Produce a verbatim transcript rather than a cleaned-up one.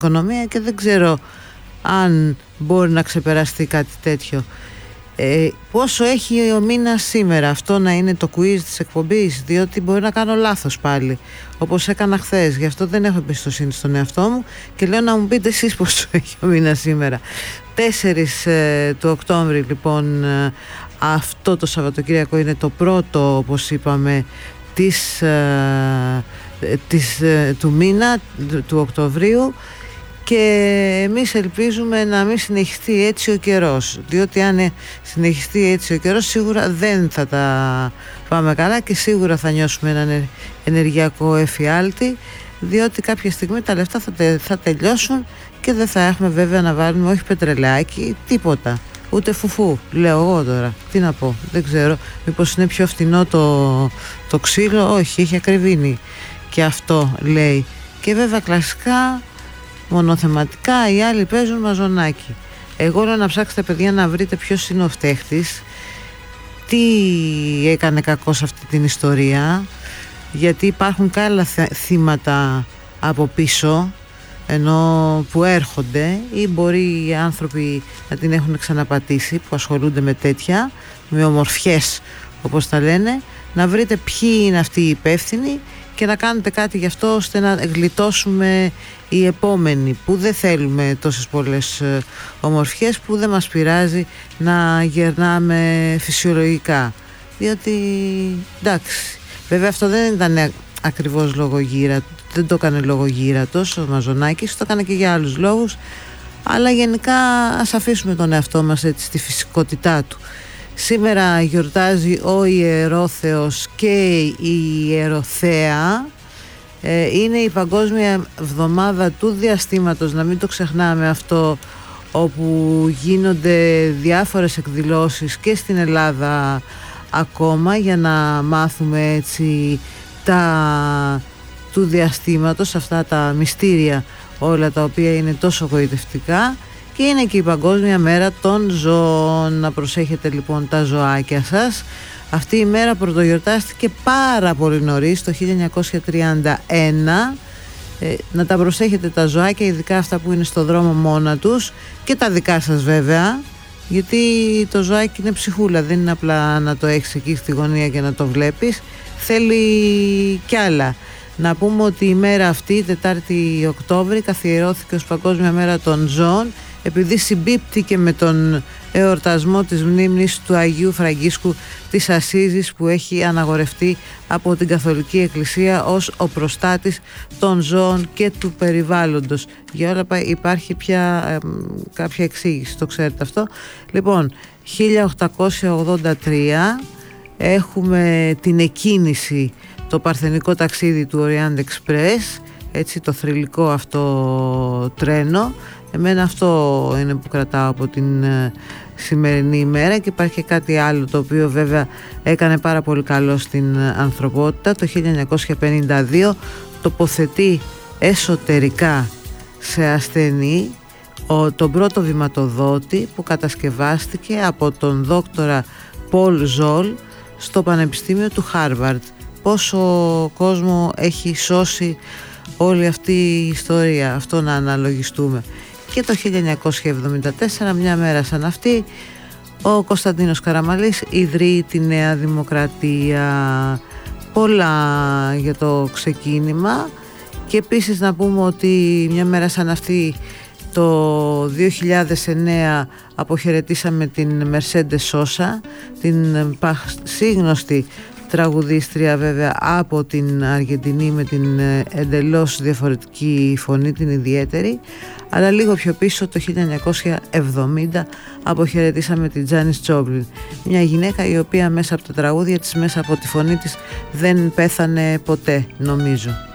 οικονομία και δεν ξέρω αν μπορεί να ξεπεραστεί κάτι τέτοιο. Ε, πόσο έχει ο μήνας σήμερα, αυτό να είναι το quiz της εκπομπής, διότι μπορεί να κάνω λάθος πάλι, όπως έκανα χθες. Γι' αυτό δεν έχω εμπιστοσύνη στον εαυτό μου και λέω να μου πείτε εσείς πόσο έχει ο μήνας σήμερα. τέσσερις ε, του Οκτώβρη λοιπόν, ε, αυτό το Σαββατοκύριακο είναι το πρώτο, όπως είπαμε, της, ε, της, ε, του μήνα του Οκτωβρίου. Και εμείς ελπίζουμε να μην συνεχιστεί έτσι ο καιρός, διότι αν συνεχιστεί έτσι ο καιρός σίγουρα δεν θα τα πάμε καλά και σίγουρα θα νιώσουμε έναν ενεργειακό εφιάλτη, διότι κάποια στιγμή τα λεφτά θα, τε, θα τελειώσουν και δεν θα έχουμε βέβαια να βάλουμε όχι πετρελαιάκι, τίποτα, ούτε φουφού, λέω εγώ τώρα, τι να πω, δεν ξέρω, μήπως είναι πιο φτηνό το, το ξύλο, όχι, έχει ακριβήνει και αυτό λέει. Και βέβαια κλασικά μονοθεματικά οι άλλοι παίζουν μαζονάκι. Εγώ λέω να ψάξετε παιδιά να βρείτε ποιος είναι ο φταίχτης, τι έκανε κακό σε αυτή την ιστορία, γιατί υπάρχουν και άλλα θύματα από πίσω ενώ που έρχονται, ή μπορεί οι άνθρωποι να την έχουν ξαναπατήσει που ασχολούνται με τέτοια, με ομορφιές όπως τα λένε. Να βρείτε ποιοι είναι αυτοί οι υπεύθυνοι και να κάνετε κάτι γι' αυτό, ώστε να γλιτώσουμε οι επόμενοι που δεν θέλουμε τόσες πολλές ομορφιές, που δεν μας πειράζει να γερνάμε φυσιολογικά, διότι εντάξει, βέβαια αυτό δεν ήταν ακριβώς λογογύρα, δεν το έκανε λογογύρατος ο Μαζονάκης, το έκανε και για άλλους λόγους, αλλά γενικά ας αφήσουμε τον εαυτό μας έτσι στη φυσικότητά του. Σήμερα γιορτάζει ο Ιερόθεος και η Ιεροθέα. ε, Είναι η Παγκόσμια Εβδομάδα του Διαστήματος, να μην το ξεχνάμε αυτό, όπου γίνονται διάφορες εκδηλώσεις και στην Ελλάδα ακόμα για να μάθουμε έτσι τα του διαστήματος, αυτά τα μυστήρια όλα τα οποία είναι τόσο γοητευτικά. Και είναι και η Παγκόσμια Μέρα των Ζώων. Να προσέχετε λοιπόν τα ζωάκια σας. Αυτή η μέρα πρωτογιορτάστηκε πάρα πολύ νωρίς, το χίλια εννιακόσια τριάντα ένα. ε, Να τα προσέχετε τα ζωάκια, ειδικά αυτά που είναι στο δρόμο μόνα τους, και τα δικά σας βέβαια, γιατί το ζωάκι είναι ψυχούλα, δεν είναι απλά να το έχεις εκεί στη γωνία και να το βλέπεις, θέλει κι άλλα. Να πούμε ότι η μέρα αυτή, Τετάρτη Οκτώβρη, καθιερώθηκε ως Παγκόσμια Μέρα των Ζώων, επειδή συμπίπτει και με τον εορτασμό της μνήμης του Αγίου Φραγκίσκου της Ασσίζης, που έχει αναγορευτεί από την Καθολική Εκκλησία ως ο προστάτης των ζώων και του περιβάλλοντος. Για όλα υπάρχει πια ε, κάποια εξήγηση, το ξέρετε αυτό. Λοιπόν, χίλια οκτακόσια ογδόντα τρία έχουμε την εκκίνηση, το παρθενικό ταξίδι του Orient Express, έτσι, το θρυλικό αυτό τρένο. Εμένα αυτό είναι που κρατάω από την ε, σημερινή ημέρα. Και υπάρχει και κάτι άλλο το οποίο βέβαια έκανε πάρα πολύ καλό στην ε, ανθρωπότητα. Το χίλια εννιακόσια πενήντα δύο τοποθετεί εσωτερικά σε ασθενή ο, τον πρώτο βηματοδότη που κατασκευάστηκε από τον δόκτορα Πολ Ζολ στο Πανεπιστήμιο του Χάρβαρντ. Πόσο κόσμο έχει σώσει όλη αυτή η ιστορία, αυτό να αναλογιστούμε. Και το χίλια εννιακόσια εβδομήντα τέσσερα, μια μέρα σαν αυτή, ο Κωνσταντίνος Καραμανλής ιδρύει τη Νέα Δημοκρατία. Πολλά για το ξεκίνημα. Και επίσης να πούμε ότι μια μέρα σαν αυτή το δύο χιλιάδες εννέα αποχαιρετήσαμε την Mercedes Sosa, την πασίγνωστη τραγουδίστρια βέβαια από την Αργεντινή, με την εντελώς διαφορετική φωνή, την ιδιαίτερη. Αλλά λίγο πιο πίσω, το χίλια εννιακόσια εβδομήντα, αποχαιρετήσαμε την Τζάνις Τζόπλιν, μια γυναίκα η οποία μέσα από τα τραγούδια της, μέσα από τη φωνή της, δεν πέθανε ποτέ, νομίζω.